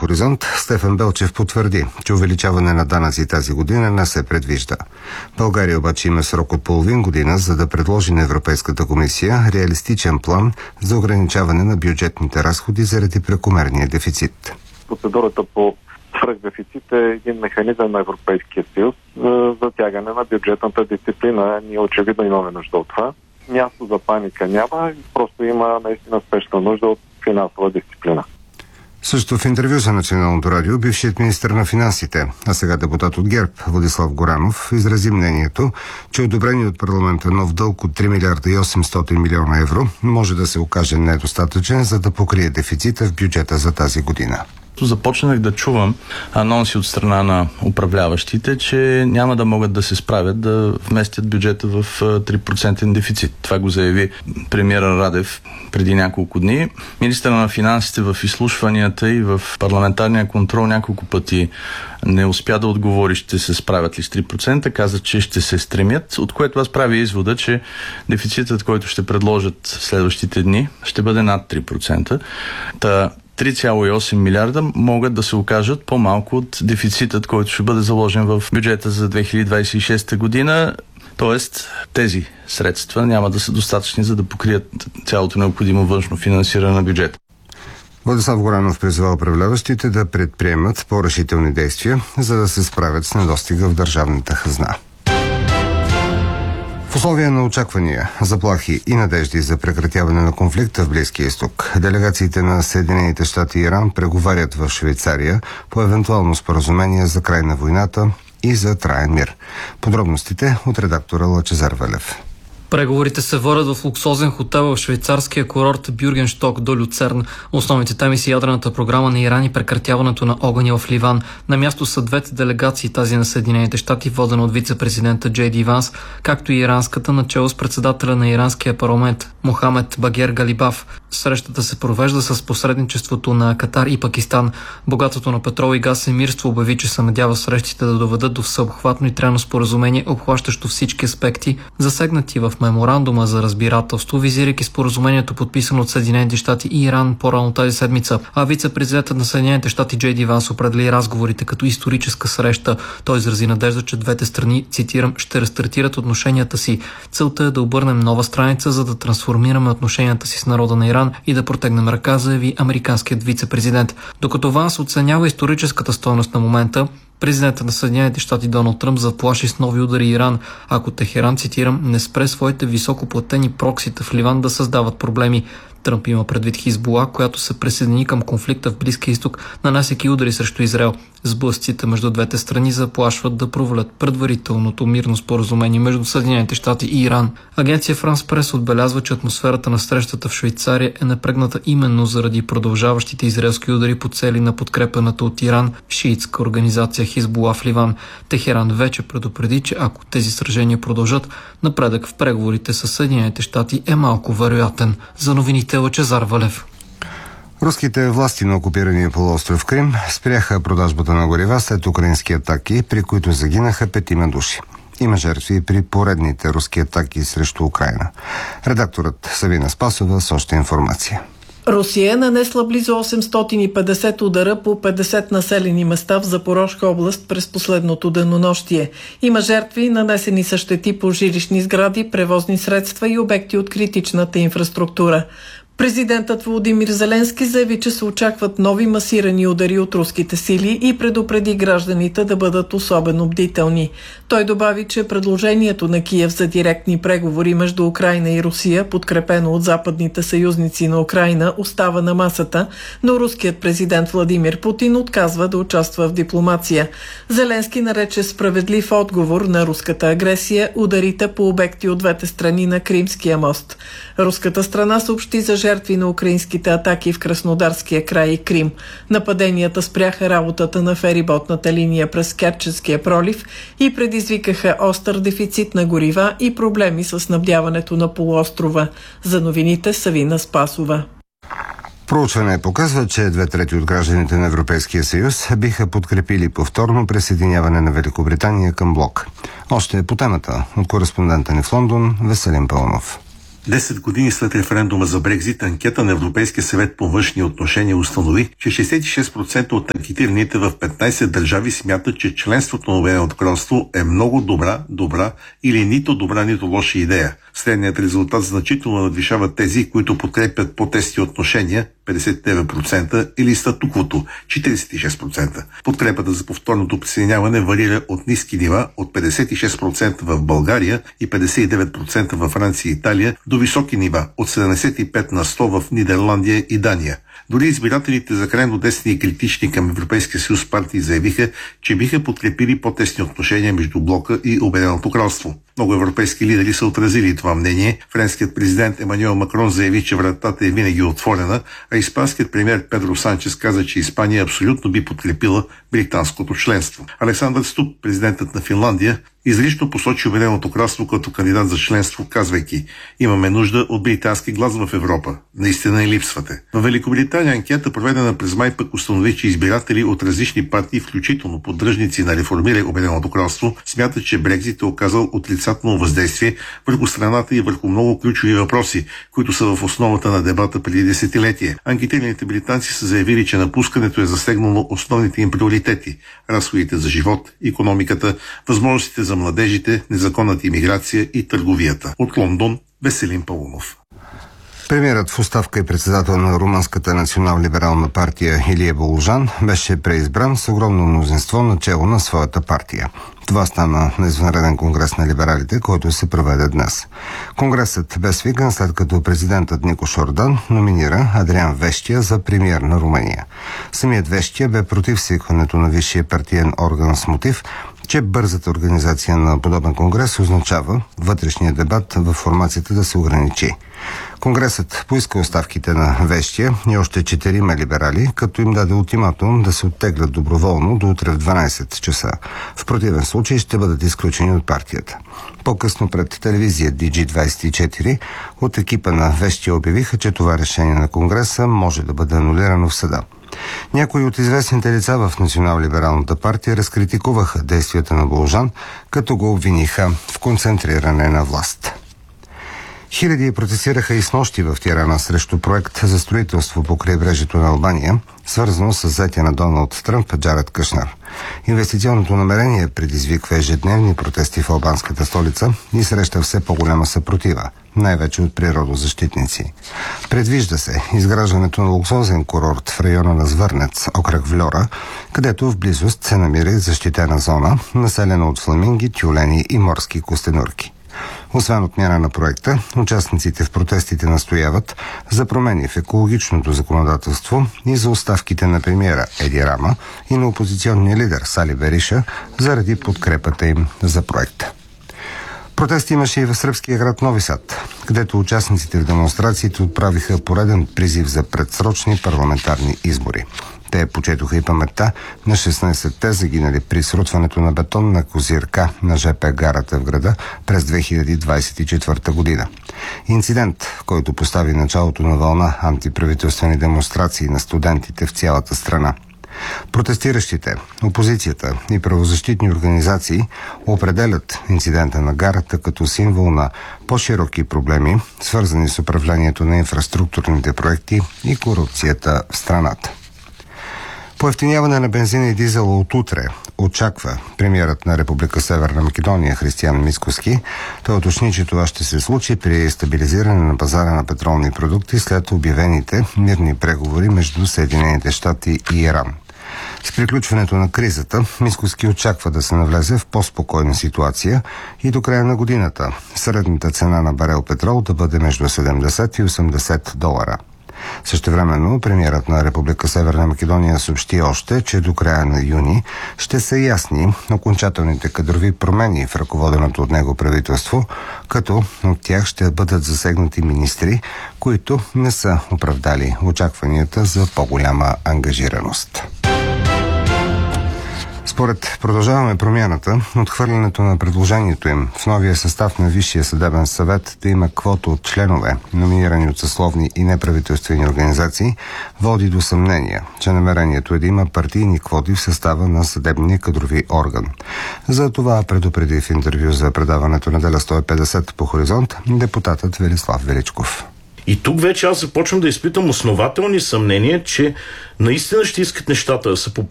Хоризонт Стефан Белчев потвърди, че увеличаване на данъци тази година не се предвижда. България обаче има срок от половин година, за да предложи на Европейската комисия реалистичен план за ограничаване на бюджетните разходи заради прекомерния дефицит. Процедурата по свръхдефицит е един механизъм на Европейския съюз за затягане на бюджетната дисциплина. Ние очевидно имаме нужда от това. Място за паника няма, просто има наистина спешна нужда от финансова дисциплина. Също в интервю за Националното радио бившият министър на финансите, а сега депутат от ГЕРБ Владислав Горанов изрази мнението, че одобрение от парламента нов дълг от 3 милиарда и 800 милиона евро може да се окаже недостатъчен, за да покрие дефицита в бюджета за тази година. Започнах да чувам анонси от страна на управляващите, че няма да могат да се справят да вместят бюджета в 3% дефицит. Това го заяви премиера Радев преди няколко дни. Министърът на финансите в изслушванията и в парламентарния контрол няколко пъти не успя да отговори ще се справят ли с 3%, каза, че ще се стремят, от което аз правя извода, че дефицитът, който ще предложат следващите дни, ще бъде над 3%. 3,8 милиарда могат да се окажат по-малко от дефицитът, който ще бъде заложен в бюджета за 2026 година. Тоест, тези средства няма да са достатъчни, за да покрият цялото необходимо външно финансиране на бюджета. Владислав Горанов призвал управляващите да предприемат по-решителни действия, за да се справят с недостига в държавната хазна. В условия на очаквания, заплахи и надежди за прекратяване на конфликта в Близкия изток, делегациите на Съединените щати и Иран преговарят в Швейцария по евентуално споразумение за край на войната и за траен мир. Подробностите от редактора Лъчезар Велев. Преговорите се водят в луксозен хотел в швейцарския курорт Бюргеншток до Люцерн. Основните теми са ядрената програма на Иран и прекратяването на огъня в Ливан. На място са двете делегации, тази на Съединените щати, водена от вице-президента Джей Ди Ванс, както и иранската, начело с председателя на иранския парламент Мохамед Багер Галибаф. Срещата се провежда с посредничеството на Катар и Пакистан. Богатото на петрол и газ Емирство обяви, че се надява срещите да доведат до всеобхватно и трайно споразумение, обхващащо всички аспекти, засегнати в меморандума за разбирателство, визирайки споразумението, подписано от Съединените щати и Иран по-рано тази седмица. А вице-президентът на Съединените щати Джей Ди Ванс определи разговорите като историческа среща. Той изрази надежда, че двете страни, цитирам, ще рестартират отношенията си. Целта е да обърнем нова страница, за да трансформираме отношенията си с народа на Иран и да протегнем ръка, заяви американският вице-президент. Докато Ванс оценява историческата стойност на момента, президентът на Съединените щати Доналд Тръмп заплаши с нови удари Иран, ако Техеран, цитирам, не спре своите високоплатени проксита в Ливан да създават проблеми. Тръмп има предвид Хизбула, която се присъедини към конфликта в Близкия изток, нанасяйки удари срещу Израел. Сблъсъците между двете страни заплашват да провалят предварителното мирно споразумение между Съединените щати и Иран. Агенция Франс Прес отбелязва, че атмосферата на срещата в Швейцария е напрегната именно заради продължаващите израелски удари по цели на подкрепената от Иран шиитска организация Хизбула в Ливан. Техеран вече предупреди, че ако тези сражения продължат, напредък в преговорите с Съединените щати е малко вероятен. За новините Лъчезар Валев. Руските власти на окупирания полуостров Крим спряха продажбата на горива след украински атаки, при които загинаха 5 души. Има жертви при поредните руски атаки срещу Украйна. Редакторът Савина Спасова с още информация. Русия е нанесла близо 850 удара по 50 населени места в Запорожка област през последното денонощие. Има жертви, нанесени са щети по жилищни сгради, превозни средства и обекти от критичната инфраструктура. Президентът Володимир Зеленски заяви, че се очакват нови масирани удари от руските сили и предупреди гражданите да бъдат особено бдителни. Той добави, че предложението на Киев за директни преговори между Украйна и Русия, подкрепено от западните съюзници на Украйна, остава на масата, но руският президент Владимир Путин отказва да участва в дипломация. Зеленски нарече справедлив отговор на руската агресия ударите по обекти от двете страни на Кримския мост. Руската страна съобщи за жертви на украинските атаки в Краснодарския край и Крим. Нападенията спряха работата на фериботната линия през Керченския пролив и предизвикаха остър дефицит на горива и проблеми с снабдяването на полуострова. За новините Савина Спасова. Проучване показва, че 2/3 от гражданите на Европейския съюз биха подкрепили повторно присъединяване на Великобритания към блок. Още по темата от кореспондента ни в Лондон Веселин Пълнов. 10 години след референдума за Брекзит, анкета на Европейския съвет по външни отношения установи, че 66% от анкетираните в 15 държави смятат, че членството на Обединеното кралство е много добра или нито добра, нито лоша идея. Средният резултат значително надвишава тези, които подкрепят по-тесни отношения 59% или статуквото 46%. Подкрепата за повторното присъединяване варира от ниски нива от 56% в България и 59% във Франция и Италия до високи нива от 75% в Нидерландия и Дания. Дори избирателите за крайно десни и критични към Европейския съюз партии заявиха, че биха подкрепили по-тесни отношения между блока и Обединеното кралство. Много европейски лидери са отразили това мнение. Френският президент Емануел Макрон заяви, че вратата е винаги отворена, а испанският премиер Педро Санчес каза, че Испания абсолютно би подкрепила британското членство. Александър Ступ, президентът на Финландия, изрично посочи Обединеното кралство като кандидат за членство, казвайки: имаме нужда от британски глас в Европа. Наистина и липсвате. В Великобритания анкета, проведена през май, пък установи, че избиратели от различни партии, включително поддръжници на реформирай Обединеното кралство, смятат, че Брекзит е оказал отрицателно въздействие върху страната и върху много ключови въпроси, които са в основата на дебата преди десетилетие. Анкетираните британци са заявили, че напускането е засегнало основните им приоритети – разходите за живот, икономиката, възможностите за младежите, незаконната имиграция и търговията. От Лондон, Веселин Паунов. Премиерът в оставка и председател на Румънската национал-либерална партия Илия Болужан беше преизбран с огромно мнозинство начело на своята партия. Това стана на извънреден конгрес на либералите, който се проведе днес. Конгресът бе свикан след като президентът Нико Шордан номинира Адриан Вещия за премиер на Румъния. Самият Вещия бе против свикването на висшия партиен орган с мотив, че бързата организация на подобен конгрес означава вътрешния дебат в формацията да се ограничи. Конгресът поиска оставките на Вещия и още 4 либерали, като им даде ултиматум да се оттеглят доброволно до утре в 12 часа. В противен случай ще бъдат изключени от партията. По-късно пред телевизия DG24 от екипа на Вещия обявиха, че това решение на Конгреса може да бъде анулирано в съда. Някои от известните лица в Национал-либералната партия разкритикуваха действията на Болужан, като го обвиниха в концентриране на власт. Хиляди протестираха и снощи в Тирана срещу проект за строителство по крайбрежието на Албания, свързано с взетия на Доналд Тръмп Джаред Кушнер. Инвестиционното намерение предизвиква ежедневни протести в албанската столица и среща все по-голяма съпротива, най-вече от природозащитници. Предвижда се изграждането на луксозен курорт в района на Звърнец, окръг Вльора, където в близост се намира и защитена зона, населена от фламинги, тюлени и морски костенурки. Освен отмяна на проекта, участниците в протестите настояват за промени в екологичното законодателство и за оставките на премиера Еди Рама и на опозиционния лидер Сали Бериша заради подкрепата им за проекта. Протести имаше и в сръбския град Нови Сад, където участниците в демонстрациите отправиха пореден призив за предсрочни парламентарни избори. Те почетоха и паметта на 16-те загинали при срутването на бетонна козирка на ЖП гарата в града през 2024 година. Инцидент, който постави началото на вълна антиправителствени демонстрации на студентите в цялата страна. Протестиращите, опозицията и правозащитни организации определят инцидента на гарата като символ на по-широки проблеми, свързани с управлението на инфраструктурните проекти и корупцията в страната. Поевтиняване на бензина и дизела от утре очаква премиерът на Република Северна Македония Християн Мицкоски. Той уточни, че това ще се случи при стабилизиране на пазара на петролни продукти след обявените мирни преговори между Съединените щати и Иран. С приключването на кризата, Мицкоски очаква да се навлезе в по-спокойна ситуация и до края на годината средната цена на барел петрол да бъде между 70 и 80 долара. Същевременно, премиерът на Република Северна Македония съобщи още, че до края на юни ще са ясни окончателните кадрови промени в ръководеното от него правителство, като от тях ще бъдат засегнати министри, които не са оправдали очакванията за по-голяма ангажираност. Според Продължаваме промяната, отхвърлянето на предложението им в новия състав на Висшия съдебен съвет да има квота от членове, номинирани от съсловни и неправителствени организации, води до съмнение, че намерението е да има партийни квоти в състава на съдебния кадрови орган. За това предупреди в интервю за предаването Неделя 150 по Хоризонт депутатът Велислав Величков. И тук вече аз започвам да изпитам основателни съмнения, че наистина ще искат нещата да са по